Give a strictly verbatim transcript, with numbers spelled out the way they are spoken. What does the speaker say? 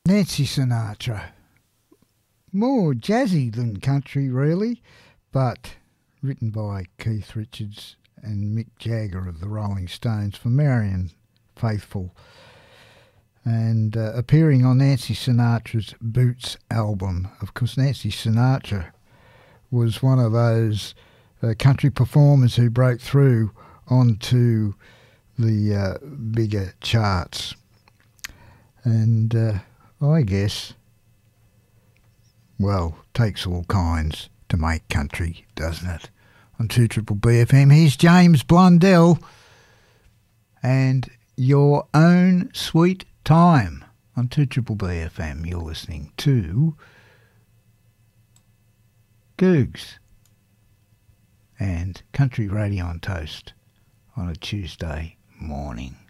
Nancy Sinatra. More jazzy than country, really, but written by Keith Richards and Mick Jagger of the Rolling Stones for Marianne Faithfull, and uh, appearing on Nancy Sinatra's Boots album. Of course, Nancy Sinatra was one of those uh, country performers who broke through onto the uh, bigger charts. And uh, I guess, well, takes all kinds to make country, doesn't it? On two Triple B F M, here's James Blundell and Your Own Sweet Time. On two Triple B F M, you're listening to Googs and Country Radio on Toast on a Tuesday morning.